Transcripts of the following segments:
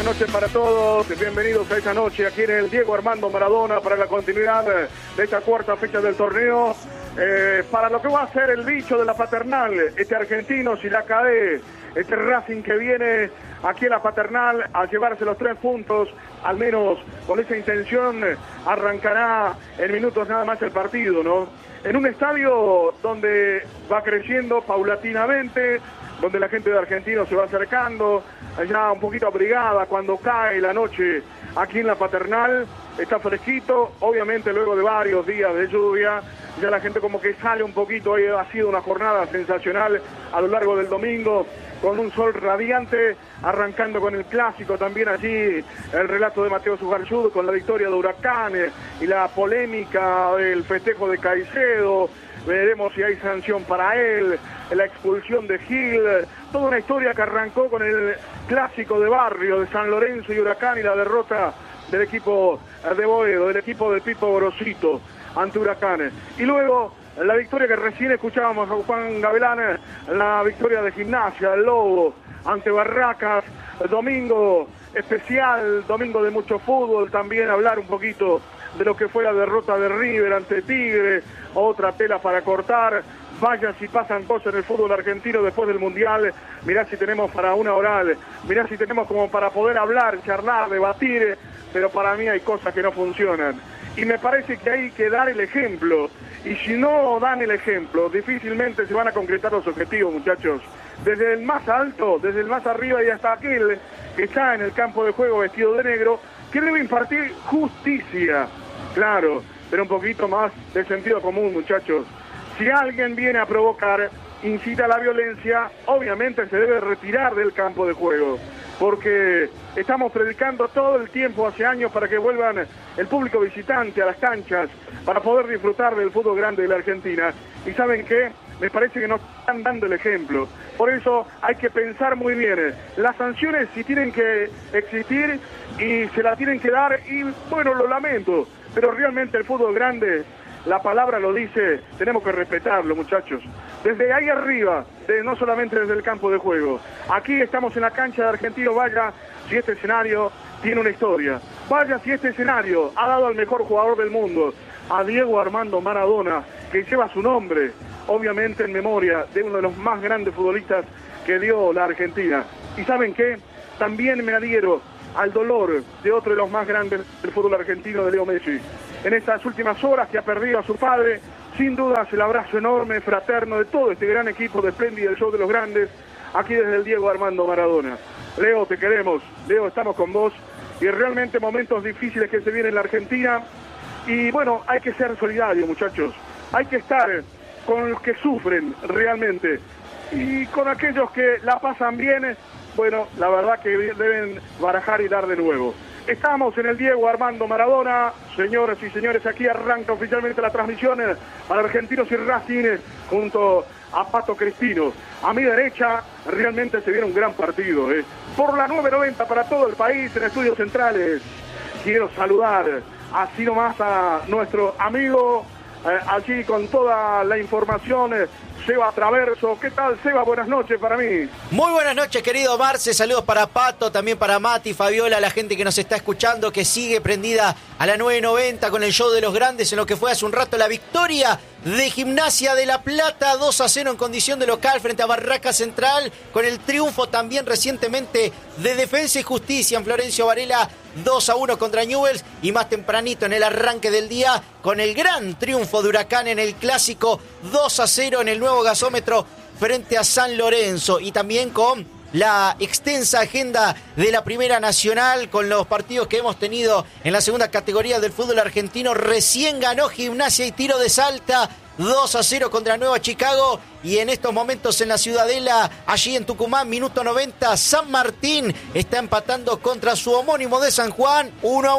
noches para todos, bienvenidos a esta noche aquí en el Diego Armando Maradona para la continuidad de esta cuarta fecha del torneo, para lo que va a ser el bicho de la Paternal, este Argentinos y la CAE, este Racing que viene aquí a la Paternal a llevarse los 3 puntos, al menos con esa intención arrancará en minutos nada más el partido, ¿no? En un estadio donde va creciendo paulatinamente, donde la gente de Argentinos se va acercando, ya un poquito abrigada cuando cae la noche aquí en la Paternal, está fresquito, obviamente luego de varios días de lluvia, ya la gente como que sale un poquito, hoy ha sido una jornada sensacional a lo largo del domingo, con un sol radiante, arrancando con el clásico también allí, el relato de Mateo Sugarsud con la victoria de Huracán y la polémica del festejo de Caicedo, veremos si hay sanción para él, la expulsión de Gil, toda una historia que arrancó con el clásico de barrio de San Lorenzo y Huracán y la derrota del equipo de Boedo, del equipo de Pipo Gorosito ante Huracán. Y luego la victoria que recién escuchábamos a Juan Gavilán, la victoria de Gimnasia, el Lobo, ante Barracas, domingo especial, domingo de mucho fútbol, también hablar un poquito de lo que fue la derrota de River ante Tigre, otra tela para cortar, vaya si pasan cosas en el fútbol argentino después del Mundial, mirá si tenemos para una oral, mirá si tenemos como para poder hablar, charlar, debatir, pero para mí hay cosas que no funcionan. Y me parece que hay que dar el ejemplo. Y si no dan el ejemplo, difícilmente se van a concretar los objetivos, muchachos. Desde el más alto, desde el más arriba y hasta aquel que está en el campo de juego vestido de negro, que debe impartir justicia. Claro, pero un poquito más de sentido común, muchachos. Si alguien viene a provocar, incita a la violencia, obviamente se debe retirar del campo de juego. Porque estamos predicando todo el tiempo, hace años, para que vuelvan el público visitante a las canchas, para poder disfrutar del fútbol grande de la Argentina. Y ¿saben qué? Me parece que nos están dando el ejemplo. Por eso hay que pensar muy bien. Las sanciones si tienen que existir y se las tienen que dar, y bueno, lo lamento, pero realmente el fútbol grande, la palabra lo dice, tenemos que respetarlo, muchachos. Desde ahí arriba, no solamente desde el campo de juego. Aquí estamos en la cancha de Argentino, vaya si este escenario tiene una historia. Vaya si este escenario ha dado al mejor jugador del mundo, a Diego Armando Maradona, que lleva su nombre, obviamente en memoria de uno de los más grandes futbolistas que dio la Argentina. ¿Y saben qué? También me adhiero al dolor de otro de los más grandes del fútbol argentino, de Leo Messi. En estas últimas horas que ha perdido a su padre, sin dudas el abrazo enorme, fraterno de todo este gran equipo de Splendid del Show de los Grandes, aquí desde el Diego Armando Maradona. Leo, te queremos, Leo, estamos con vos, y realmente momentos difíciles que se vienen en la Argentina, y bueno, hay que ser solidarios, muchachos, hay que estar con los que sufren realmente, y con aquellos que la pasan bien, bueno, la verdad que deben barajar y dar de nuevo. Estamos en el Diego Armando Maradona, señoras y señores, aquí arranca oficialmente la transmisión para Argentinos y Racing junto a Pato Cristino. A mi derecha realmente se viene un gran partido. Por la 990 para todo el país en Estudios Centrales. Quiero saludar así nomás a nuestro amigo, allí con toda la información, Seba Traverso. ¿Qué tal, Seba? Buenas noches para mí. Muy buenas noches, querido Marce. Saludos para Pato, también para Mati, Fabiola, la gente que nos está escuchando, que sigue prendida a la 990 con el show de los grandes, en lo que fue hace un rato la victoria de Gimnasia de La Plata, 2-0 en condición de local frente a Barraca Central, con el triunfo también recientemente de Defensa y Justicia en Florencio Varela, 2-1 contra Newell's, y más tempranito en el arranque del día con el gran triunfo de Huracán en el clásico, 2-0 en el nuevo gasómetro frente a San Lorenzo, y también con la extensa agenda de la Primera Nacional con los partidos que hemos tenido en la segunda categoría del fútbol argentino. Recién ganó Gimnasia y Tiro de Salta 2-0 contra Nueva Chicago, y en estos momentos en la Ciudadela, allí en Tucumán, minuto 90, San Martín está empatando contra su homónimo de San Juan,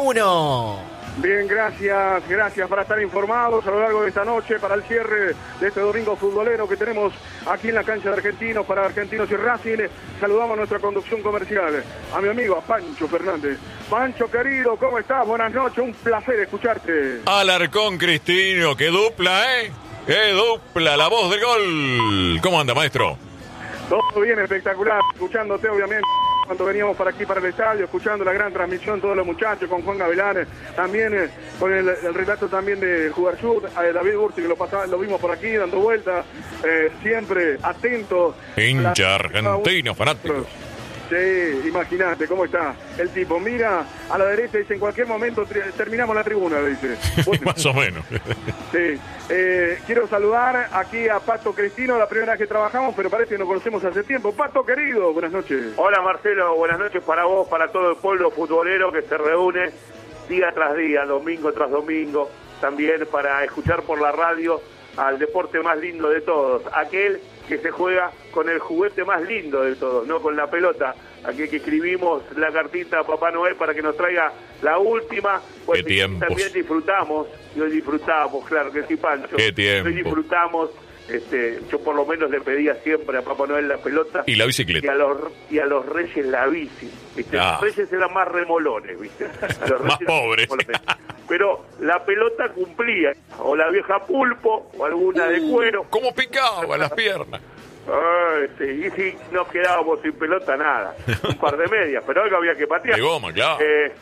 1-1. Bien, gracias para estar informados a lo largo de esta noche, para el cierre de este domingo futbolero que tenemos aquí en la cancha de Argentinos, para Argentinos y Racing. Saludamos a nuestra conducción comercial, a mi amigo, a Pancho Fernández. Pancho, querido, ¿cómo estás? Buenas noches, un placer escucharte. Alarcón Cristino, qué dupla, ¿eh? ¡Qué dupla! La voz del gol. ¿Cómo anda, maestro? Todo bien, espectacular. Escuchándote, obviamente, cuando veníamos para aquí, para el estadio, escuchando la gran transmisión, todos los muchachos, con Juan Gavilán, también con el relato también de Jugarsud, David Burti, que lo vimos por aquí, dando vueltas, siempre atento. Hincha argentino, fanático. Sí, imagínate cómo está el tipo. Mira a la derecha, dice, en cualquier momento terminamos la tribuna, dice. Bueno, más o menos. Sí. Quiero saludar aquí a Pato Cristino, la primera vez que trabajamos, pero parece que nos conocemos hace tiempo. Pato, querido, buenas noches. Hola, Marcelo, buenas noches para vos, para todo el pueblo futbolero que se reúne día tras día, domingo tras domingo, también para escuchar por la radio al deporte más lindo de todos, aquel que se juega con el juguete más lindo de todos, no con la pelota, aquel que escribimos la cartita a Papá Noel para que nos traiga la última, pues también disfrutamos, y hoy disfrutamos, claro que sí, Pancho. Qué tiempo. Hoy disfrutamos, yo por lo menos le pedía siempre a Papá Noel la pelota. Y la bicicleta. Y a los reyes la bici, ¿viste? Los reyes eran más remolones, ¿viste? Los más pobres. Pero la pelota cumplía, o la vieja pulpo, o alguna de cuero. ¿Cómo picaba las piernas? Sí, y si nos quedábamos sin pelota, nada. Un par de medias, pero algo había que patear. De goma, claro.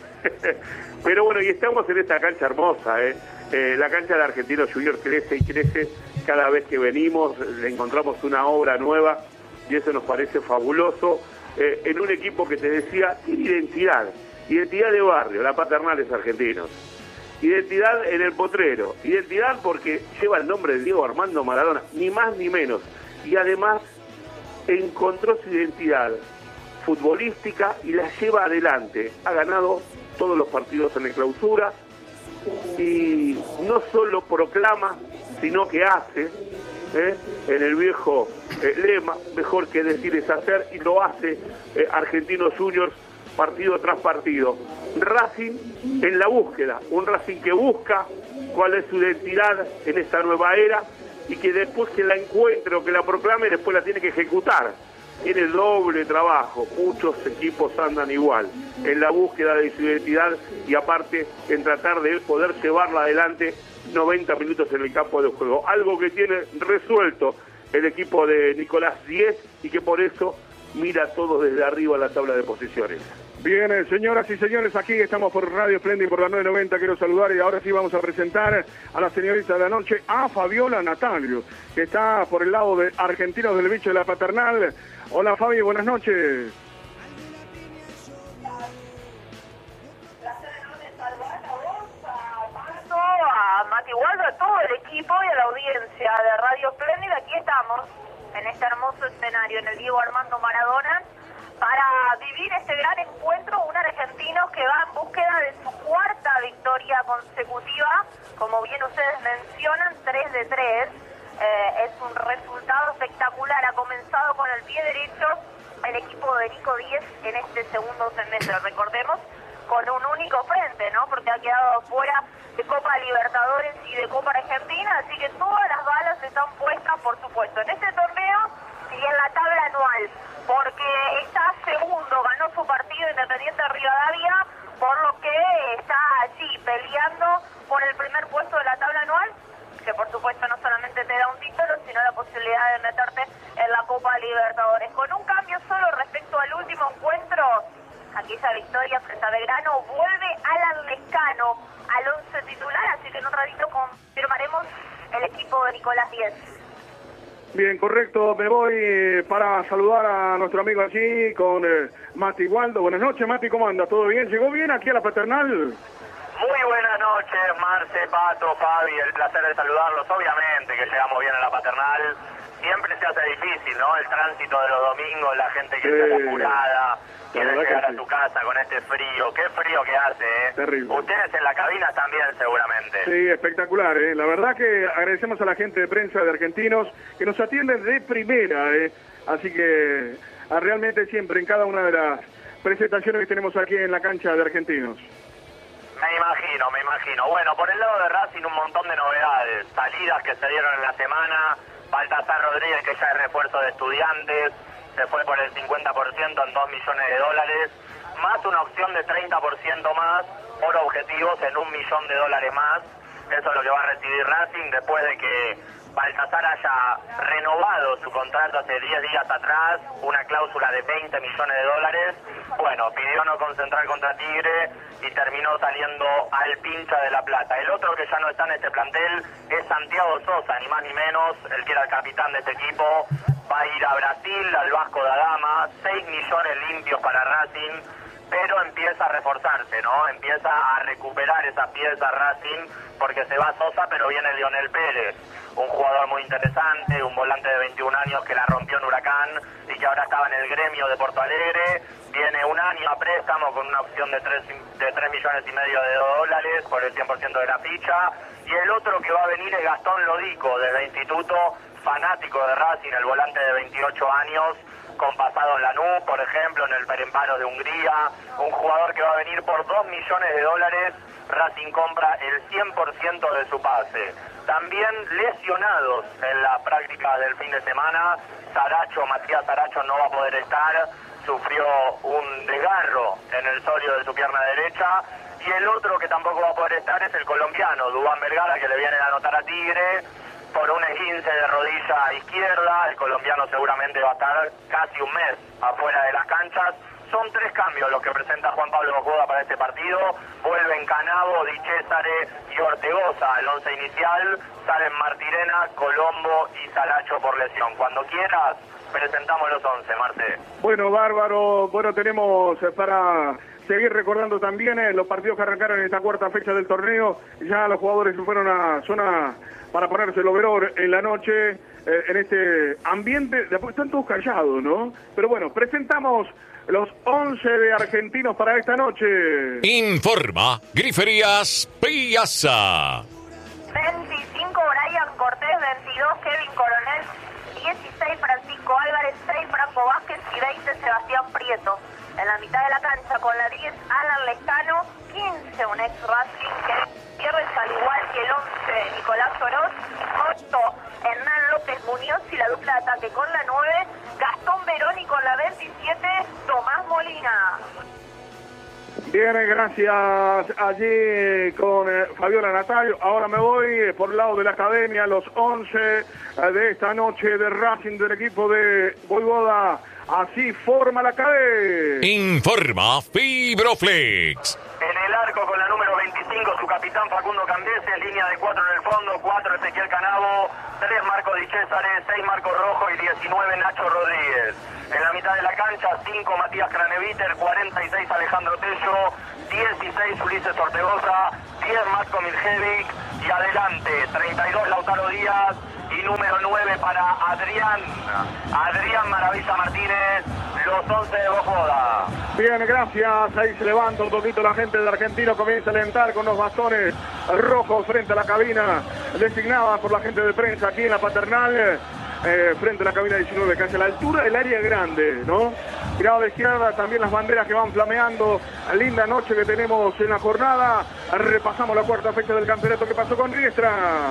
Pero bueno, y estamos en esta cancha hermosa, la cancha de Argentinos Juniors crece y crece. Cada vez que venimos le encontramos una obra nueva y eso nos parece fabuloso. En un equipo que te decía, tiene identidad de barrio, la Paternal es Argentinos. Identidad en el Potrero, identidad porque lleva el nombre de Diego Armando Maradona, ni más ni menos. Y además encontró su identidad futbolística y la lleva adelante. Ha ganado todos los partidos en la clausura y no solo proclama, sino que hace, en el viejo lema, mejor que decir es hacer, y lo hace Argentinos Juniors partido tras partido. Racing en la búsqueda, un Racing que busca cuál es su identidad en esta nueva era y que después que la encuentre o que la proclame, después la tiene que ejecutar. Tiene doble trabajo, muchos equipos andan igual, en la búsqueda de su identidad y aparte en tratar de poder llevarla adelante 90 minutos en el campo de juego. Algo que tiene resuelto el equipo de Nicolás Díez y que por eso mira todo desde arriba a la tabla de posiciones. Bien, señoras y señores, aquí estamos por Radio Espléndido por la 990. Quiero saludar y ahora sí vamos a presentar a la señorita de la noche, a Fabiola Natalio, que está por el lado de Argentinos del Bicho de la Paternal. Hola, Fabi, buenas noches. A Mati Waldo, a todo el equipo y a la audiencia de Radio Espléndida. Aquí estamos en este hermoso escenario, en el Diego Armando Maradona, para vivir este gran encuentro, un argentino que va en búsqueda de su cuarta victoria consecutiva, como bien ustedes mencionan, 3 de 3, es un resultado espectacular, ha comenzado con el pie derecho el equipo de Nico Díez en este segundo semestre, recordemos, con un único frente, ¿no? Porque ha quedado fuera de Copa Libertadores y de Copa Argentina, así que todas las balas están puestas, por supuesto, en este torneo y en la tabla anual, porque está segundo, ganó su partido Independiente Rivadavia, por lo que está allí peleando por el primer puesto de la tabla anual, que por supuesto no solamente te da un título, sino la posibilidad de meterte en la Copa Libertadores. Con un cambio solo respecto al último encuentro, aquella victoria frente a Belgrano, vuelve Alan Lescano al 11 titular, así que en un ratito confirmaremos el equipo de Nicolás Díez. Bien, correcto, me voy para saludar a nuestro amigo allí con Mati Waldo. Buenas noches, Mati, ¿cómo anda? ¿Todo bien? ¿Llegó bien aquí a la Paternal? Muy buenas noches, Marce, Pato, Fabi, el placer de saludarlos. Obviamente que llegamos bien a la Paternal. Siempre se hace difícil, ¿no? El tránsito de los domingos, la gente que está apurada, quiere llegar a su casa con este frío. Qué frío que hace, ¿eh? Terrible. Ustedes en la cabina también, seguramente. Sí, espectacular, ¿eh? La verdad que agradecemos a la gente de prensa de Argentinos que nos atienden de primera, ¿eh? Así que realmente siempre en cada una de las presentaciones que tenemos aquí en la cancha de Argentinos. Me imagino. Bueno, por el lado de Racing un montón de novedades, salidas que se dieron en la semana. Baltasar Rodríguez, que ya es refuerzo de Estudiantes, se fue por el 50% en $2 millones, más una opción de 30% más por objetivos en $1 millón más. Eso es lo que va a recibir Racing después de que Baltasar haya renovado su contrato hace 10 días atrás, una cláusula de $20 millones. Bueno, pidió no concentrar contra Tigre y terminó saliendo al pincha de La Plata. El otro que ya no está en este plantel es Santiago Sosa, ni más ni menos, el que era el capitán de este equipo. Va a ir a Brasil, al Vasco da Gama, 6 millones limpios para Racing, pero empieza a reforzarse, ¿no? Empieza a recuperar esas piezas Racing, porque se va Sosa, pero viene Lionel Pérez, un jugador muy interesante, un volante de 21 años que la rompió en Huracán y que ahora estaba en el gremio de Porto Alegre. Viene un año a préstamo con una opción de 3,5 millones de dólares por el 100% de la ficha. Y el otro que va a venir es Gastón Lodico, desde Instituto, fanático de Racing, el volante de 28 años, con pasado en Lanús, por ejemplo, en el Ferencváros de Hungría, un jugador que va a venir por $2 millones. Racing compra el 100% de su pase. También lesionados en la práctica del fin de semana, Matías Saracho no va a poder estar, sufrió un desgarro en el sóleo de su pierna derecha, y el otro que tampoco va a poder estar es el colombiano, Duván Vergara, que le vienen a anotar a Tigre por un esguince de rodilla izquierda. El colombiano seguramente va a estar casi un mes afuera de las canchas. Son 3 cambios los que presenta Juan Pablo Bojoda para este partido. Vuelven Canavo, Di Césare y Ortegoza al 11 inicial. Salen Martirena, Colombo y Saracho por lesión. Cuando quieras, presentamos los 11, Marce. Bueno, bárbaro. Bueno, tenemos para seguir recordando también los partidos que arrancaron en esta cuarta fecha del torneo. Ya los jugadores se fueron a zona para ponerse el overol en la noche, en este ambiente. Después están todos callados, ¿no? Pero bueno, presentamos los 11 de Argentinos para esta noche. Informa Griferías Piazza. 25 Brian Cortés, 22 Kevin Coronel, 16 Francisco Álvarez, 6 Franco Vázquez y 20 Sebastián Prieto. En la mitad de la cancha con la 10 Alan Lescano, 15 un ex Racing que pierde, al igual que el 11 Nicolás Oroz, 8 Hernán López Muñoz y la dupla de ataque con la 9 Gastón Verón y con la 27 Tomás Molina. Bien, gracias allí con Fabiola Natalio. Ahora me voy por el lado de la academia, los 11 de esta noche de Racing del equipo de Voivoda. Así forma la academia. Informa Fibroflex. En el arco con la número 25, su capitán Facundo Candese, línea de 4 en el fondo, 4 Ezequiel Canavo, 3 Marco Di Césare, 6 Marco Rojo y 19 Nacho Rodríguez. En la mitad de la cancha, 5 Matías Craneviter, 46 Alejandro Tello, 16 Ulises Ortegoza, 10 Marco Miljevic y adelante 32 Lautaro Díaz y número 9 para Adrián Maravilla Martínez, los 11 de Bojoda. Bien, gracias. Ahí se levanta un poquito la gente de Argentino, comienza a alentar con los bastones rojos frente a la cabina designada por la gente de prensa aquí en la Paternal. Frente a la cabina 19, casi a la altura del área grande, ¿no? Mirado de izquierda, también las banderas que van flameando. Linda noche que tenemos en la jornada. Repasamos la cuarta fecha del campeonato. ¿Qué pasó con Riestra?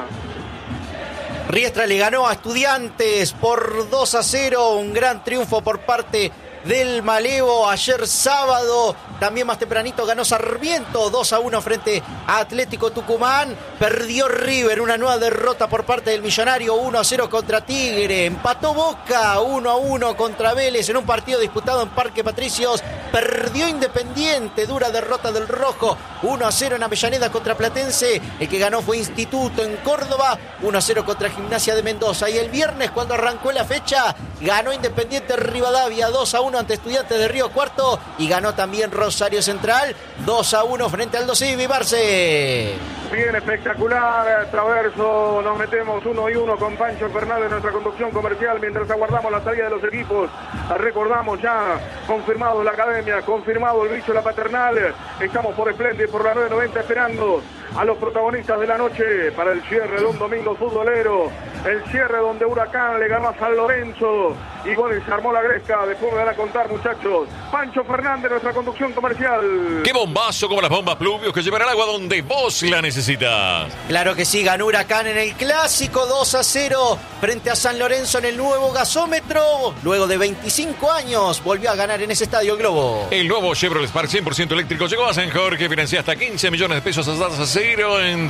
Riestra le ganó a Estudiantes por 2-0, un gran triunfo por parte del Malevo. Ayer sábado, también más tempranito, ganó Sarmiento 2-1 frente a Atlético Tucumán. Perdió River, una nueva derrota por parte del Millonario, 1-0 contra Tigre. Empató Boca 1-1 contra Vélez en un partido disputado en Parque Patricios. Perdió Independiente, dura derrota del Rojo, 1-0 en Avellaneda contra Platense. El que ganó fue Instituto en Córdoba, 1-0 contra Gimnasia de Mendoza. Y el viernes, cuando arrancó la fecha, ganó Independiente Rivadavia 2-1 ante Estudiantes de Río Cuarto y ganó también Rosario Central 2-1 frente al Aldosivi Barce. Bien, espectacular, Traverso, nos metemos 1-1 con Pancho Fernández en nuestra conducción comercial mientras aguardamos la salida de los equipos. Recordamos ya, confirmado la academia, confirmado el bicho de la Paternal. Estamos por Splendid, por la 990, esperando a los protagonistas de la noche para el cierre de un domingo futbolero. El cierre donde Huracán le ganó a San Lorenzo y bueno, se armó la gresca. Después me van a contar, muchachos. Pancho Fernández, nuestra conducción comercial. ¡Qué bombazo como las bombas Pluvios que llevan el agua donde vos la necesitas! Claro que sí, ganó Huracán en el Clásico 2-0 frente a San Lorenzo en el nuevo gasómetro. Luego de 25 años volvió a ganar en ese estadio Globo. El nuevo Chevrolet Spark 100% eléctrico llegó a San Jorge, financia hasta 15 millones de pesos a tasas Cero en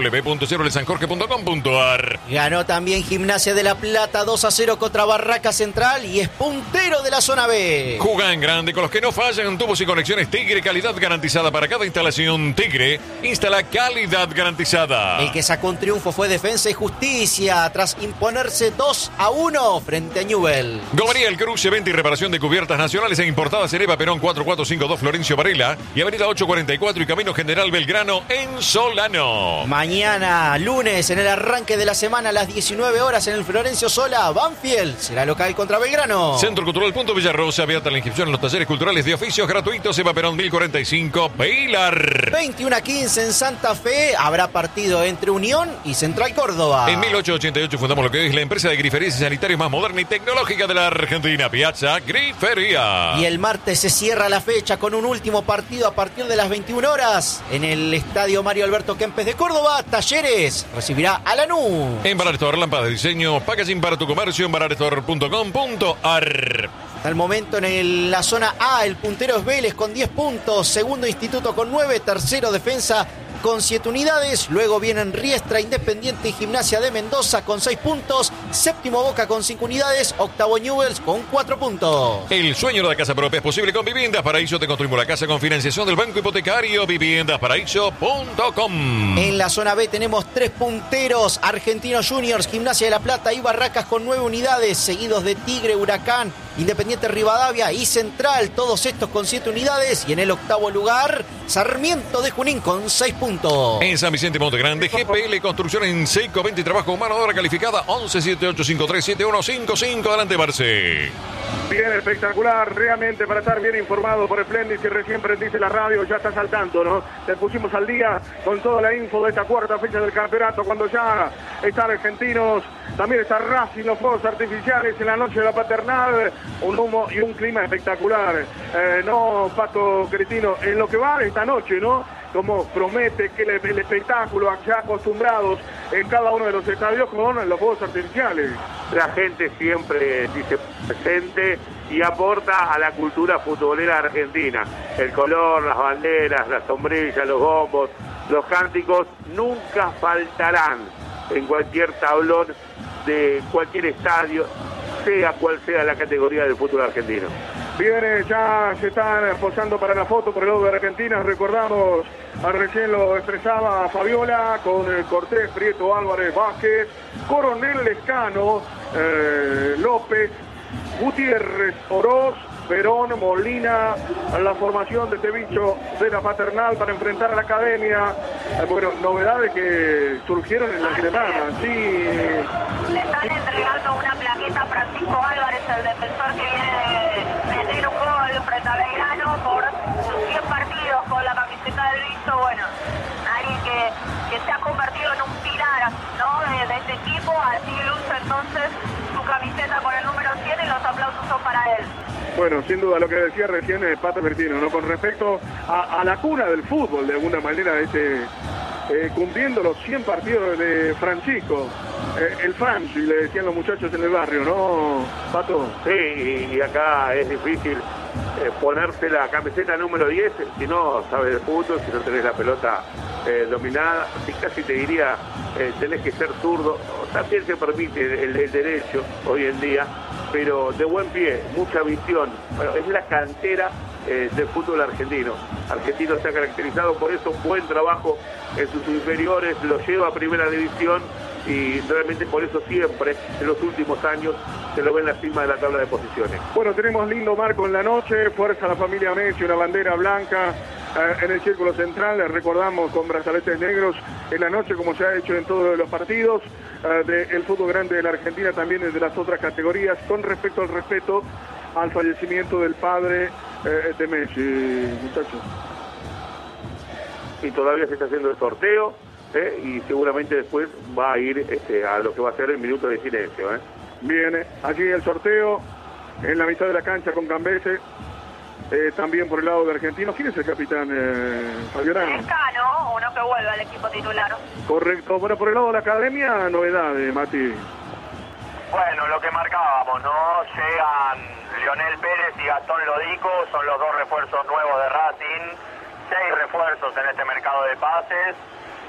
www.cerolesanjorge.com.ar. Ganó también Gimnasia de La Plata 2-0 contra Barraca Central y es puntero de la zona B. Juega en grande con los que no fallan. Tubos y conexiones Tigre, calidad garantizada para cada instalación. Tigre, instala calidad garantizada. El que sacó un triunfo fue Defensa y Justicia tras imponerse 2-1 frente a Newell. Gomería El Cruce, venta y reparación de cubiertas nacionales e importadas en Eva Perón 4452 Florencio Varela y Avenida 844 y Camino General Belgrano en Solano. Mañana, lunes, en el arranque de la semana a las 19 horas en el Florencio Sola, Banfield será local contra Belgrano. Centro Cultural Punto Villarrosa, abierta la inscripción en los talleres culturales de oficios gratuitos. Eva Perón 1045, Pilar. 21-15 en Santa Fe, habrá partido entre Unión y Central Córdoba. En 1888 fundamos lo que es la empresa de griferías y sanitarios más moderna y tecnológica de la Argentina, Piazza Grifería. Y el martes se cierra la fecha con un último partido a partir de las 21 horas en el Estadio Mario Alberto Kempes de Córdoba. Talleres recibirá a Lanús. En Bararestore, lámparas de diseño, packaging para tu comercio en bararestore.com.ar. Hasta el momento en la zona A, el puntero es Vélez con 10 puntos, segundo Instituto con 9, tercero Defensa con 7 unidades, luego vienen Riestra, Independiente y Gimnasia de Mendoza con 6 puntos, séptimo Boca con 5 unidades, octavo Newell's con 4 puntos. El sueño de la casa propia es posible con Viviendas Paraíso. Te construimos la casa con financiación del Banco Hipotecario. Viviendasparaíso.com. En la zona B tenemos 3 punteros, Argentinos Juniors, Gimnasia de La Plata y Barracas con 9 unidades, seguidos de Tigre, Huracán, Independiente Rivadavia y Central, todos estos con 7 unidades. Y en el octavo lugar, Sarmiento de Junín con 6 puntos. En San Vicente Monte Grande, GPL Construcción en seco, venta y trabajo humano, obra calificada 1178537155. Adelante, Marce. Bien, espectacular, realmente para estar bien informado por Splendid, que recién prendiste la radio, ya estás al tanto, ¿no? Te pusimos al día con toda la info de esta cuarta fecha del campeonato, cuando ya están Argentinos, también está Racing, los fuegos artificiales en la noche de la Paternal, un humo y un clima espectacular. No, Pato Cretino, en lo que va esta noche, ¿no? Como promete que el espectáculo, ya acostumbrados en cada uno de los estadios con los fuegos artificiales. La gente siempre dice presente y aporta a la cultura futbolera argentina. El color, las banderas, las sombrillas, los bombos, los cánticos nunca faltarán en cualquier tablón de cualquier estadio, sea cual sea la categoría del fútbol argentino. Bien, ya se están posando para la foto por el lado de Argentina. Recordamos, recién lo expresaba Fabiola, con Cortés, Prieto, Álvarez, Vázquez, Coronel Lescano, López, Gutiérrez, Oroz, Perón, Molina, la formación de este bicho de la Paternal para enfrentar a la Academia. Bueno, novedades que surgieron en la semana. Sí. Le están entregando una plaqueta a Francisco Álvarez, el defensor que viene de meter un gol frente a Belgrano por sus 100 partidos con la camiseta del bicho. Bueno, alguien que se ha convertido en un pilar, ¿no? de este equipo, así luce entonces su camiseta con el número 100 y los aplausos son para él. Bueno, sin duda lo que decía recién Pato Bertino, ¿no? Con respecto a la cuna del fútbol, de alguna manera, cumpliendo los 100 partidos de Francisco, el Franci, le decían los muchachos en el barrio, ¿no, Pato? Sí, y acá es difícil ponerse la camiseta número 10 si no sabes de fútbol, si no tenés la pelota dominada, y casi te diría, tenés que ser zurdo, también se permite el derecho hoy en día, pero de buen pie, mucha visión. Bueno, es la cantera del fútbol argentino. Argentino se ha caracterizado por eso, buen trabajo en sus inferiores, lo lleva a primera división y realmente por eso siempre, en los últimos años, se lo ve en la cima de la tabla de posiciones. Bueno, tenemos lindo marco en la noche, fuerza a la familia Messi, una bandera blanca en el círculo central, recordamos con brazaletes negros en la noche, como se ha hecho en todos los partidos del fútbol grande de la Argentina, también desde las otras categorías, con respecto al respeto al fallecimiento del padre de Messi, muchachos. Y todavía se está haciendo el sorteo, y seguramente después va a ir a lo que va a ser el minuto de silencio. Viene aquí el sorteo en la mitad de la cancha con Cambese, también por el lado de Argentinos. ¿Quién es el capitán, Fabiola? Lescano, uno que vuelve al equipo titular. Correcto. Bueno, por el lado de la Academia, novedades, Mati. Bueno, lo que marcábamos, ¿no? Llegan Lionel Pérez y Gastón Lodico, son los dos refuerzos nuevos de Racing, 6 refuerzos en este mercado de pases.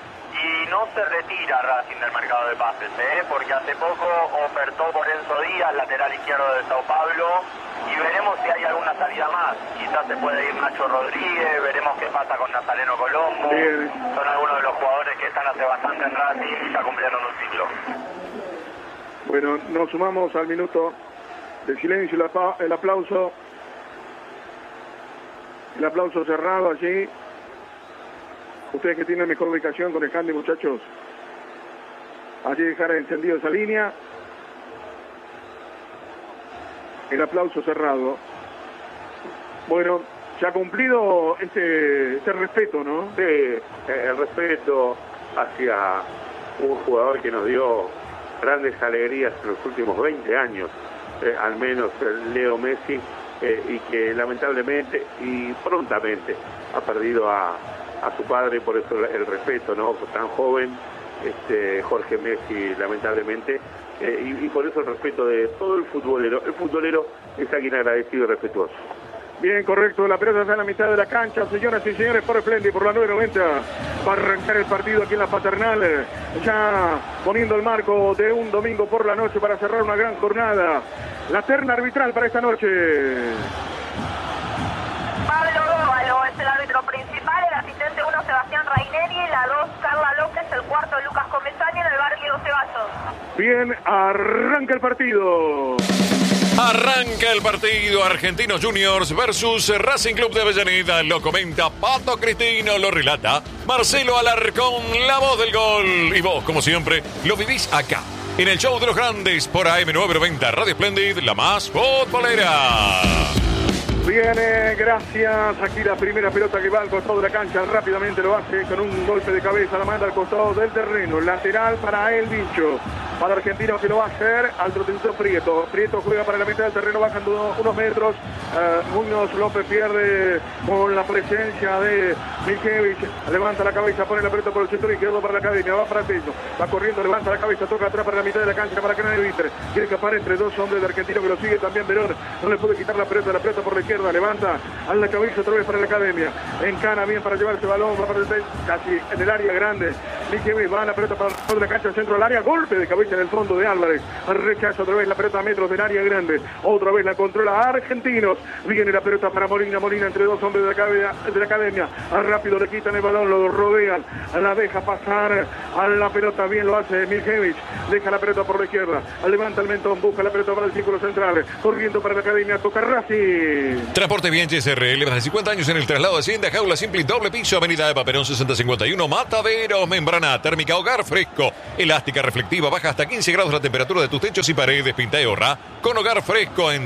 Y no se retira Racing del mercado de pases, porque hace poco ofertó por Enzo Díaz, lateral izquierdo de Sao Paulo, y veremos si hay alguna salida más. Quizás se puede ir Nacho Rodríguez, veremos qué pasa con Nazareno Colombo. Bien. Son algunos de los jugadores que están hace bastante en Racing y ya cumplieron un ciclo. Bueno, nos sumamos al minuto de silencio, el aplauso. El aplauso cerrado allí. Ustedes que tienen mejor ubicación con el handy, muchachos. Allí dejar encendido esa línea. El aplauso cerrado. Bueno, se ha cumplido este respeto, ¿no? Sí, el respeto hacia un jugador que nos dio grandes alegrías en los últimos 20 años, al menos Leo Messi, y que lamentablemente y prontamente ha perdido a su padre, por eso el respeto, ¿no? Tan joven, Jorge Messi, lamentablemente, y por eso el respeto de todo el futbolero. El futbolero es alguien agradecido y respetuoso. Bien, correcto, la pelota está en la mitad de la cancha, señoras y señores, por Splendid, por la 990, va a arrancar el partido aquí en la Paternal, ya poniendo el marco de un domingo por la noche para cerrar una gran jornada. La terna arbitral para esta noche. Pablo Dóvalo es el árbitro principal, el asistente 1 Sebastián Raineri, la 2 Carla López, el cuarto Lucas Comesaña, en el bar Diego Ceballos. Bien, arranca el partido. Arranca el partido Argentinos Juniors versus Racing Club de Avellaneda. Lo comenta Pato Cristino, lo relata Marcelo Alarcón, la voz del gol. Y vos, como siempre, lo vivís acá, en el show de los grandes por AM990 Radio Splendid, la más futbolera. Viene, gracias, aquí la primera pelota que va al costado de la cancha, rápidamente lo hace con un golpe de cabeza, la manda al costado del terreno, lateral para el bicho, para Argentino que lo va a hacer al trotecito Prieto. Prieto juega para la mitad del terreno, bajando unos metros, Muñoz López pierde con la presencia de Milkevich, levanta la cabeza, pone la pelota por el sector izquierdo para la academia, va para Tello, va corriendo, levanta la cabeza, toca atrás para la mitad de la cancha para Canal Víter, quiere escapar entre dos hombres de Argentino que lo sigue también Verón, no le puede quitar la pelota por la izquierda, levanta a la cabeza otra vez para la academia, encana bien para llevarse balón, va para casi en el área grande, Milkevich va a la pelota para el de la cancha, centro del área, golpe de cabeza en el fondo de Álvarez, rechaza otra vez la pelota a metros del área grande, otra vez la controla Argentinos, viene la pelota para Molina entre dos hombres de la academia, rápido le quitan el balón, lo rodean, la deja pasar a la pelota, bien lo hace Milkevich, deja la pelota por la izquierda, levanta el mentón, busca la pelota para el círculo central, corriendo para la academia, toca Racing. Transporte Bianchi SRL, más de 50 años en el traslado de Hacienda, jaula simple y doble piso, avenida de Paperón 6051, Mataderos, membrana térmica, hogar fresco, elástica reflectiva, baja hasta 15 grados la temperatura de tus techos y paredes, pinta y ahorra con hogar fresco en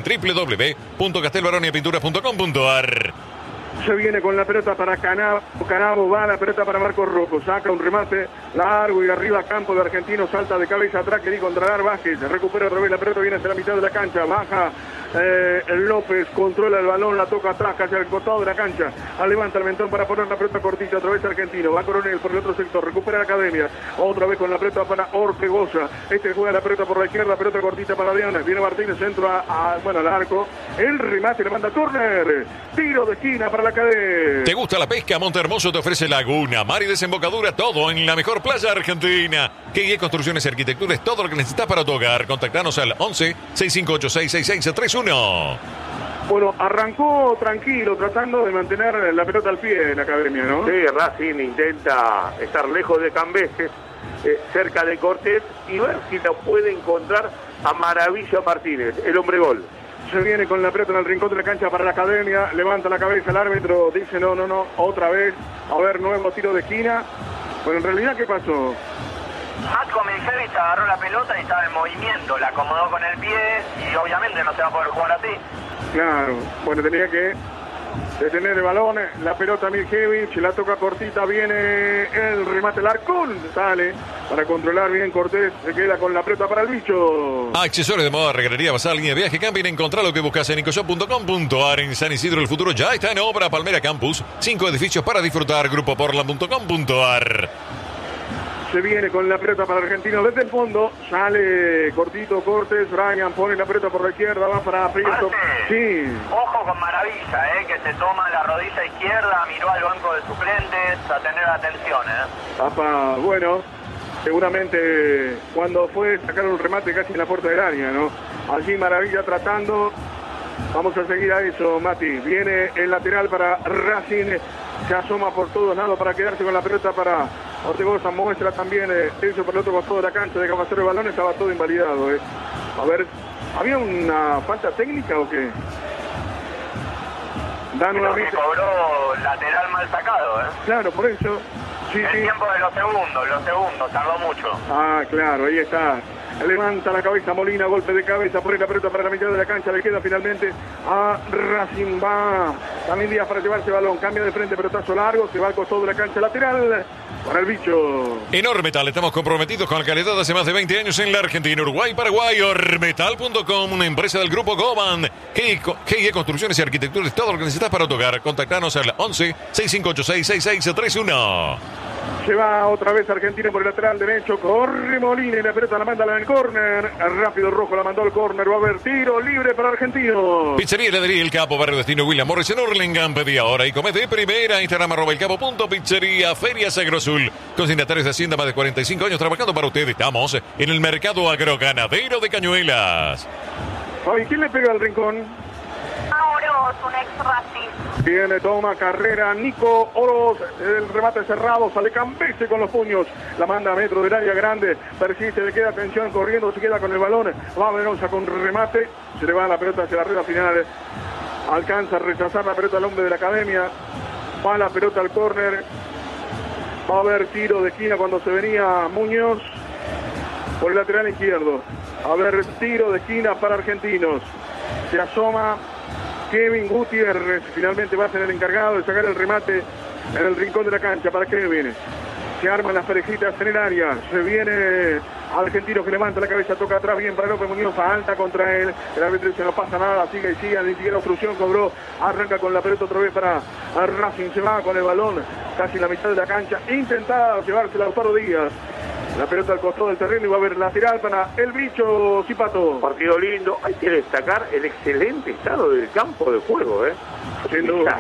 www.castelbaronipinturas.com.ar. Se viene con la pelota para Canabo, va la pelota para Marcos Rocco, saca un remate largo y arriba campo de Argentino, salta de cabeza atrás, quería controlar Vázquez, recupera otra vez la pelota, viene hacia la mitad de la cancha, baja López, controla el balón, la toca atrás, casi al costado de la cancha, levanta el mentón para poner la pelota cortita, otra vez Argentino, va Coronel por el otro sector, recupera la academia, otra vez con la pelota para Ortegoza, juega la pelota por la izquierda, pelota cortita para Diana, viene Martínez, centro al arco, el remate le manda Turner, tiro de esquina para la cadena. ¿Te gusta la pesca? Montehermoso te ofrece laguna, mar y desembocadura, todo en la mejor playa argentina. Que Construcciones y Arquitectura es todo lo que necesitas para tu hogar. Contactanos al 11-6586-6631. Bueno, arrancó tranquilo, tratando de mantener la pelota al pie en la academia, ¿no? Sí, Racing intenta estar lejos de Cambeses, cerca de Cortés, y ver si lo puede encontrar a Maravilla Martínez, el hombre gol. Se viene con la pelota en el rincón de la cancha para la academia, levanta la cabeza el árbitro, dice no, otra vez, a ver, nuevo tiro de esquina. Bueno, en realidad, ¿qué pasó? Matko Milkevich agarró la pelota y estaba en movimiento, la acomodó con el pie y obviamente no se va a poder jugar así. Claro, bueno, tenía que detener el balón, la pelota Milkevich, la toca cortita, viene el remate Larcón, sale para controlar bien Cortés, se queda con la pelota para el bicho. Accesorios de moda, regadería, basal, línea de viaje, camping, encontrá lo que buscas en ecoshop.com.ar. En San Isidro el futuro ya está en obra, Palmera Campus, 5 edificios para disfrutar, grupoportland.com.ar. Se viene con la pelota para Argentinos desde el fondo. Sale cortito Cortés. Brian pone la pelota por la izquierda. Va para Prieto. Sí. Ojo con Maravilla, que se toma la rodilla izquierda, miró al banco de suplentes, a tener atención. Apa, bueno, seguramente cuando fue sacar un remate casi en la puerta del área, ¿no? Allí Maravilla tratando. Vamos a seguir a eso, Mati. Viene el lateral para Racing. Se asoma por todos lados para quedarse con la pelota para Ortegoza. Muestra también eso por el otro costado de la cancha de Caballero de balón. Estaba todo invalidado. A ver, ¿había una falta técnica o qué? Da nuevamente. Que cobró lateral mal sacado, Claro, por eso. Sí, el tiempo de los segundos, tardó mucho. Ah, claro, ahí está. Levanta la cabeza Molina, golpe de cabeza, pone la pelota para la mitad de la cancha, le queda finalmente a Racing. Va también Díaz para llevarse el balón, cambia de frente, pelotazo largo, se va al costado de la cancha lateral para el bicho. En Ormetal estamos comprometidos con la calidad hace más de 20 años en la Argentina, Uruguay, Paraguay. Ormetal.com, una empresa del grupo Goban. GIE Construcciones y Arquitectura es todo lo que necesitas para tu hogar. Contactanos al 11 6586 6631. Se va otra vez Argentina por el lateral derecho. Corre Molina y la pelota la manda en el córner. Rápido Rojo la mandó al córner. Va a haber tiro libre para Argentinos. Pizzería Heladería El Capo, Barrio Destino William Morris en Hurlingham. Pedí ahora y come de primera. Instagram @elcapo.pizzería. Ferias Agrosul. Consignatarios de Hacienda más de 45 años trabajando para ustedes. Estamos en el mercado agroganadero de Cañuelas. Fabi, ¿quién le pega al rincón? Oroz, un ex Racing. Viene, toma carrera Nico Oroz, el remate cerrado, sale Cambese con los puños, la manda a metro del área grande, persiste, le queda atención, corriendo, se queda con el balón, va Venosa con remate, se le va la pelota hacia la red final, alcanza a rechazar la pelota al hombre de la academia, va la pelota al córner, va a haber tiro de esquina cuando se venía Muñoz, por el lateral izquierdo, a ver tiro de esquina para Argentinos, se asoma Kevin Gutiérrez, finalmente va a ser el encargado de sacar el remate en el rincón de la cancha para Kevin. Se arman las parejitas en el área, se viene Argentino que levanta la cabeza, toca atrás, bien para López Muñoz, alta contra él, el árbitro dice no pasa nada, sigue y sigue, ni siquiera obstrucción cobró, arranca con la pelota otra vez para Racing, se va con el balón, casi la mitad de la cancha, intentaba llevarse Lautaro Díaz. La pelota al costado del terreno y va a haber lateral para el bicho Zipato. Partido lindo. Hay que destacar el excelente estado del campo de juego, Sin duda.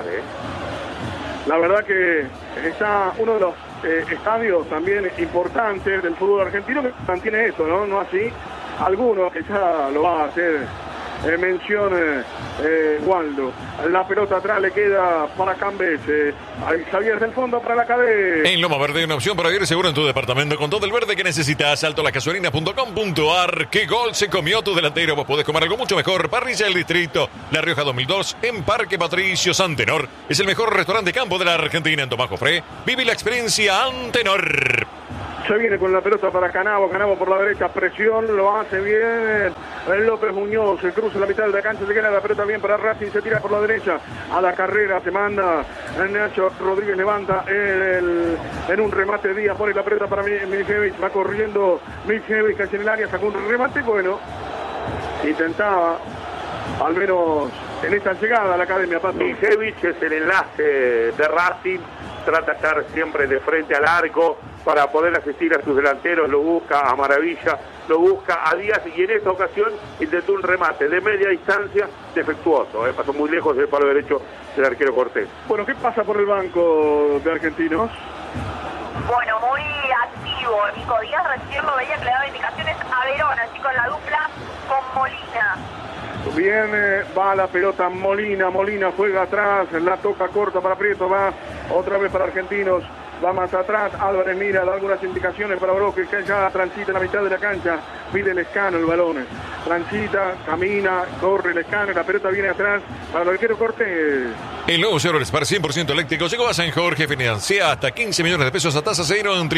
La verdad que está uno de los estadios también importantes del fútbol argentino que mantiene eso, ¿no? No así. Algunos que ya lo va a hacer mención Waldo. La pelota atrás le queda para Cambese. Javier del fondo para la cadena. En Loma Verde hay una opción para vivir seguro en tu departamento con todo el verde que necesitas. Altolasgasolinas.com.ar. ¿Qué gol se comió tu delantero? Vos podés comer algo mucho mejor. Parrilla del Distrito, La Rioja 2002, en Parque Patricio Antenor. Es el mejor restaurante de campo de la Argentina en Tomás Jofré. Vive la experiencia Antenor. Se viene con la pelota para Canavo, Canavo por la derecha, presión, lo hace bien López Muñoz, se cruza la mitad de la cancha, se queda la pelota bien para Racing, se tira por la derecha, a la carrera, se manda Nacho Rodríguez, levanta en un remate Díaz, pone la pelota para Milicevic, va corriendo Milicevic casi en el área, sacó un remate, bueno, intentaba, al menos en esta llegada a la academia, Pato. Milicevic es el enlace de Racing, trata de estar siempre de frente al arco para poder asistir a sus delanteros, lo busca a Maravilla, lo busca a Díaz y en esta ocasión intentó un remate de media distancia defectuoso, pasó muy lejos del palo derecho del arquero Cortés. Bueno, ¿qué pasa por el banco de Argentinos? Bueno, muy activo Nico Díaz, recién lo veía que le daba indicaciones a Verón, así con la dupla con Molina. Viene, va la pelota Molina juega atrás, la toca corta para Prieto, va otra vez para Argentinos, va más atrás, Álvarez mira, da algunas indicaciones para Broque, que ya transita en la mitad de la cancha, pide el escano el balón, transita, camina, corre el escano, la pelota viene atrás para el arquero Cortés. El nuevo Chevrolet Spark 100% eléctrico llegó a San Jorge, financia hasta 15 millones de pesos a tasa cero en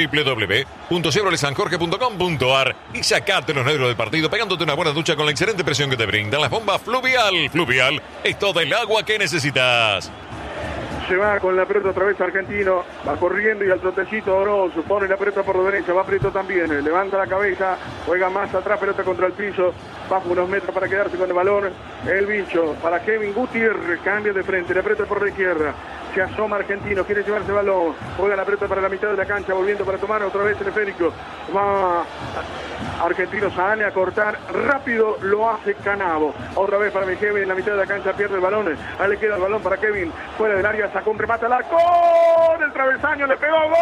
www.chevroletsanjorge.com.ar y sacate los nervios del partido pegándote una buena ducha con la excelente presión que te brindan las bombas Fluvial. Fluvial es todo el agua que necesitas. Se va con la pelota otra vez Argentino, va corriendo y al trotecito Oroz, pone la pelota por la derecha, va Prieto también, levanta la cabeza, juega más atrás, pelota contra el piso, baja unos metros para quedarse con el balón, el bicho para Kevin Gutiérrez, cambia de frente, la pelota por la izquierda, Se asoma Argentino, quiere llevarse el balón. Juega la pelota para la mitad de la cancha, volviendo para tomar otra vez el esférico. Va Argentino, sale a cortar. Rápido lo hace Canavo. Otra vez para mi Kevin en la mitad de la cancha, pierde el balón. Ahí le queda el balón para Kevin. Fuera del área, sacó un remate al arco. El travesaño le pegó. ¡Gol!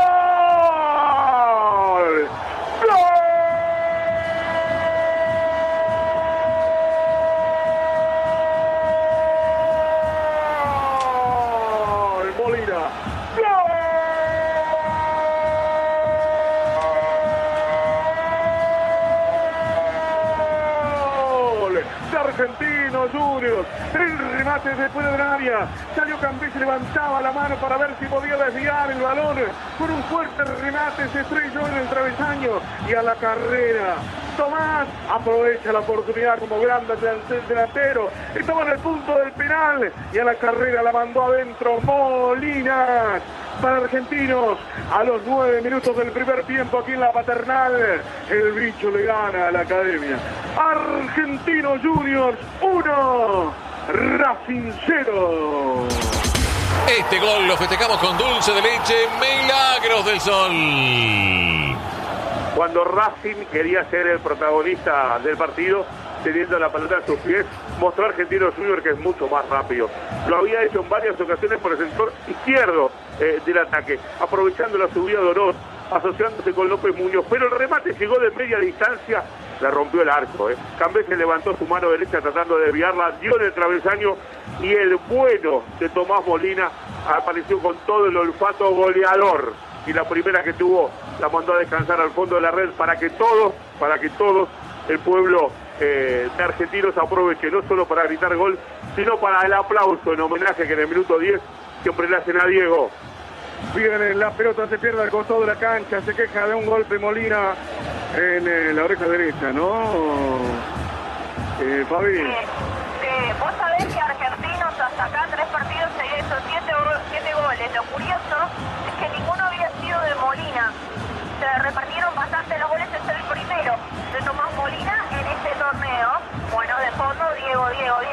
¡Gol! Argentinos Juniors, el remate después del área, salió Campés, levantaba la mano para ver si podía desviar el balón, con un fuerte remate se estrelló en el travesaño y a la carrera. Tomás aprovecha la oportunidad como grande delantero, estaba en el punto del penal y a la carrera la mandó adentro Molinas. Para Argentinos, a los 9 minutos del primer tiempo aquí en la Paternal, el bicho le gana a la Academia. Argentinos Juniors 1, Racing 0. Este gol lo festejamos con dulce de leche, Milagros del Sol. Cuando Racing quería ser el protagonista del partido, teniendo la pelota en sus pies, mostró a Argentinos Juniors que es mucho más rápido. Lo había hecho en varias ocasiones por el sector izquierdo del ataque, aprovechando la subida de Oroz, asociándose con López Muñoz, pero el remate llegó de media distancia, la rompió el arco. Cambé se levantó su mano derecha tratando de desviarla, dio en el travesaño y el bueno de Tomás Molina apareció con todo el olfato goleador. Y la primera que tuvo la mandó a descansar al fondo de la red para que todos el pueblo de Argentinos aproveche, no solo para gritar gol, sino para el aplauso en homenaje que en el minuto 10 siempre le hacen a Diego. Viene la pelota, se pierde al costado de la cancha, se queja de un golpe Molina en la oreja derecha, ¿no? Fabi. Vos sabés que Argentinos hasta acá 3 partidos se hizo 7 goles. Lo curioso es que ninguno había sido de Molina. Se repartieron bastante los goles, es el primero de Tomás Molina en este torneo. Bueno, de fondo Diego.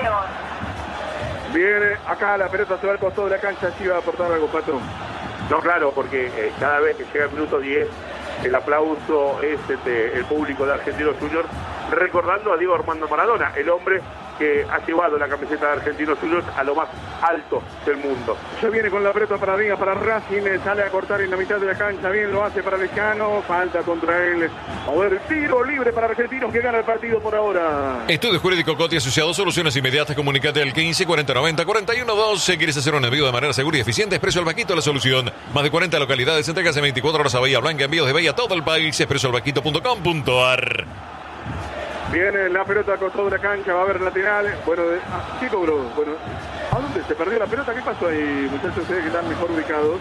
Viene acá, la pelota se va al costado de la cancha, sí va a aportar algo, Patrón. No, claro, porque cada vez que llega el minuto 10, el aplauso es el público de Argentinos Juniors, recordando a Diego Armando Maradona, el hombre que ha llevado la camiseta de Argentinos Juniors a lo más alto del mundo. Se viene con la pelota para arriba, para Racing, sale a cortar en la mitad de la cancha, bien lo hace para Lejano, falta contra él. A ver, tiro libre para Argentinos que gana el partido por ahora. Estudio Jurídico Coti Asociado, soluciones inmediatas, comunicate al 15 40 90 41 12. ¿Quieres hacer un envío de manera segura y eficiente? Expreso El Vaquito, la solución. Más de 40 localidades, entregas en 24 horas a Bahía Blanca, envíos de Bahía a todo el país. expresoelvaquito.com.ar. Viene la pelota al costado de la cancha, va a haber lateral. Bueno, ¿qué cobró? Bueno, ¿a dónde se perdió la pelota? ¿Qué pasó ahí, muchachos? Ustedes que están mejor ubicados.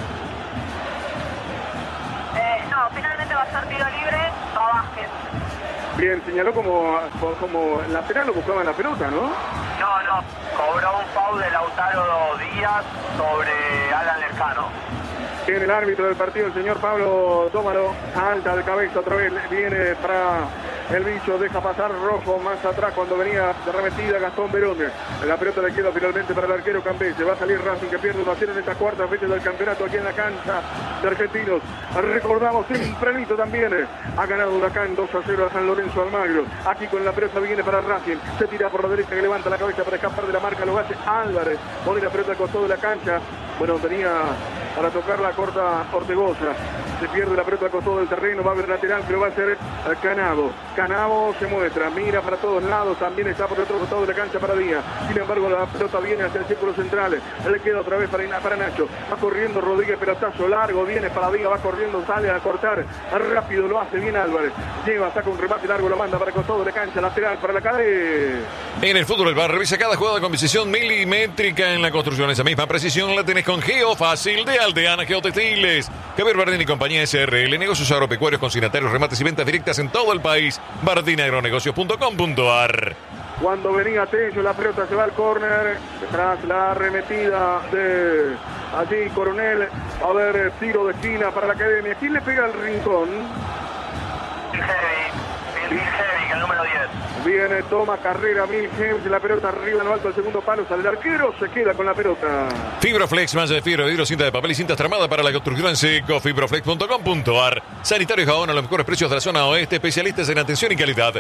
No, finalmente va a ser tiro libre a Vázquez. Bien, señaló como lateral, lo buscaban la pelota, ¿no? No, cobró un foul de Lautaro Díaz sobre Alan Lercano. Tiene el árbitro del partido, el señor Pablo Tómaro, alta de cabeza otra vez, viene para el bicho, deja pasar Rojo más atrás cuando venía de arremetida Gastón Verón. La pelota le queda finalmente para el arquero Campese, va a salir Racing que pierde 1-0 en esta cuarta fecha del campeonato aquí en la cancha de Argentinos. Recordamos tempranito también, ha ganado Huracán 2-0 a San Lorenzo Almagro. Aquí con la pelota viene para Racing, se tira por la derecha que levanta la cabeza para escapar de la marca, lo hace Álvarez, pone la pelota al costado de la cancha. Bueno, venía para tocar la corta Ortegoza. Se pierde la pelota al costado del terreno, va a haber lateral, pero va a ser Canavo. Canavo se muestra, mira para todos lados, también está por el otro costado de la cancha para Díaz. Sin embargo, la pelota viene hacia el círculo central. Le queda otra vez para Nacho. Va corriendo Rodríguez, pelotazo largo, viene para Díaz, va corriendo, sale a cortar. Rápido lo hace bien Álvarez. Lleva, saca un remate largo, lo manda para el costado de la cancha, lateral para la cadena. En el fútbol, el bar revisa cada jugada con precisión milimétrica en la construcción. Esa misma precisión la tenés con Geo Fácil de Aldeana Geotextiles. Javier Bardín y compañía SRL, negocios agropecuarios, consignatarios, remates y ventas directas en todo el país. bardinagronegocios.com.ar. Cuando venía Tello, la pelota se va al córner, tras la arremetida de allí Coronel. A ver, tiro de esquina para la Academia. ¿Quién le pega el rincón? Heavy, el número 10. Viene, toma carrera Milheim, la pelota arriba en lo alto del segundo palo, sale el arquero, se queda con la pelota. Fibroflex, malla de fibra, vidrio, cinta de papel y cintas tramadas para la construcción en seco. Fibroflex.com.ar. Sanitario Gaona, los mejores precios de la zona oeste, especialistas en atención y calidad.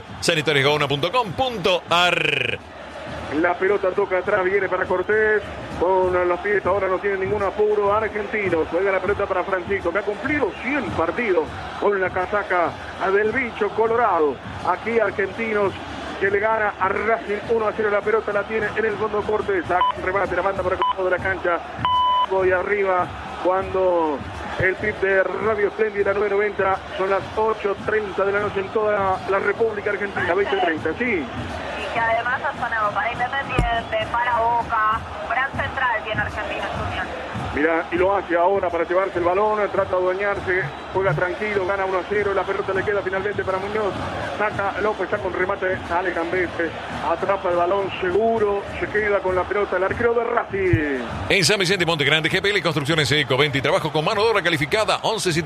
Sanitariosgaona.com.ar. La pelota toca atrás, viene para Cortés, con los pies ahora no tiene ningún apuro. Argentinos, juega la pelota para Francisco, que ha cumplido 100 partidos con la casaca del bicho colorado. Aquí Argentinos, que le gana a Racing 1-0, la pelota la tiene en el fondo Cortés, remate, la manda para el costado de la cancha, voy arriba cuando el trip de Radio Espléndida 990, son las 8:30 de la noche en toda la República Argentina, 20:30, sí. Que además ha sonado para Independiente, para Boca, gran central tiene Argentinos Juniors. Mira, y lo hace ahora para llevarse el balón, trata de adueñarse, juega tranquilo, gana 1-0, la pelota le queda finalmente para Muñoz, saca López, saca un remate, sale Cambese, atrapa el balón seguro, se queda con la pelota el arquero de Racing. En San Vicente Monte Grande, GPL Construcciones Eco 20 y trabajo con mano de obra calificada,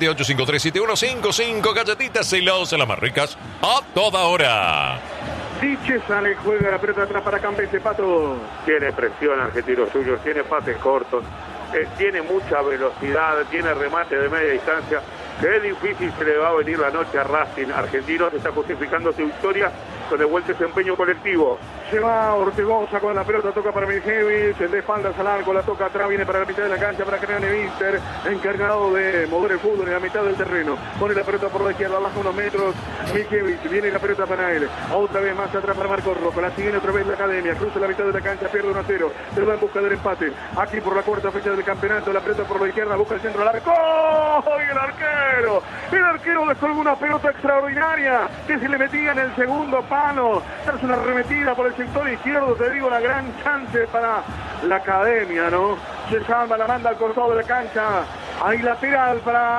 1178537155, galletitas celosas, las más ricas, a toda hora. Diche sale, juega la pelota atrás para Cambese, Pato. Tiene presión Argentinos Juniors, tiene pases cortos, tiene mucha velocidad, tiene remate de media distancia. Qué difícil se le va a venir la noche a Racing. Argentinos está justificando su victoria con el buen desempeño colectivo. Se va Ortegoza con la pelota, toca para Milheim, se de espaldas al arco, la toca atrás, viene para la mitad de la cancha para Creane Winter, encargado de mover el fútbol en la mitad del terreno. Pone la pelota por la izquierda, baja unos metros, Milheim, viene la pelota para él, otra vez más atrás para Marco Rojo, la sigue otra vez la Academia, cruza la mitad de la cancha, pierde 1-0, se va en busca del empate. Aquí por la cuarta fecha del campeonato, la pelota por la izquierda, busca el centro al arco, ¡oh! Y el arquero descolgó una pelota extraordinaria que se le metía en el segundo palo, tras una arremetida por el sector izquierdo, te digo, la gran chance para la Academia, ¿no? Se salva, la manda al costado de la cancha, ahí lateral para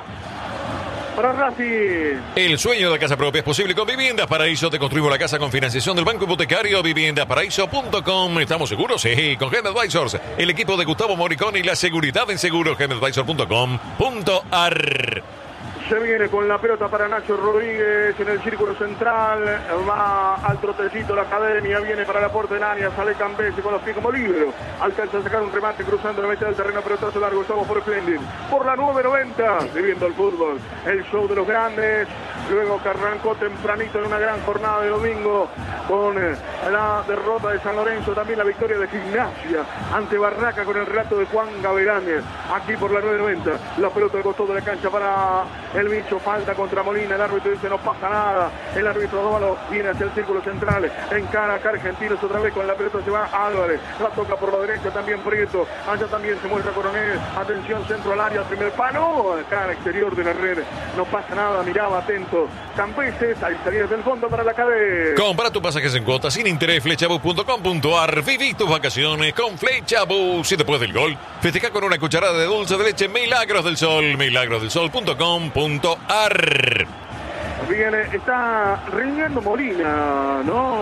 Racing. El sueño de casa propia es posible con Viviendas Paraíso. Te construimos la casa con financiación del Banco Hipotecario. Viviendasparaíso.com. ¿Estamos seguros? Sí, con Gen Advisors, el equipo de Gustavo Moricón y la seguridad en seguros. genadvisor.com.ar. Se viene con la pelota para Nacho Rodríguez en el círculo central, va al trotecito la Academia, viene para la portenaria, sale Cambese con los pies como libero, alcanza a sacar un remate cruzando la mitad del terreno, pelotazo largo, estamos por Splendid, por la 990, viviendo el fútbol, el show de los grandes, luego que arrancó tempranito en una gran jornada de domingo con la derrota de San Lorenzo, también la victoria de Gimnasia ante Barraca con el relato de Juan Gaverán, aquí por la 990, la pelota al costado de la cancha para el bicho, falta contra Molina, el árbitro dice no pasa nada, el árbitro Dóvalo viene hacia el círculo central, encara acá Argentinos otra vez con la pelota, se va Álvarez, la toca por la derecha también Prieto, allá también se muestra Coronel, atención centro al área, primer palo, acá al exterior de la red, no pasa nada, miraba atento, Campeses, ahí salida del fondo para la cadena. Compra tus pasajes en cuotas sin interés, flechabus.com.ar, viví tus vacaciones con Flechabus, si después del gol, festeja con una cucharada de dulce de leche Milagros del Sol, milagrosdelsol.com.ar. Viene, está riñendo Molina, ¿no?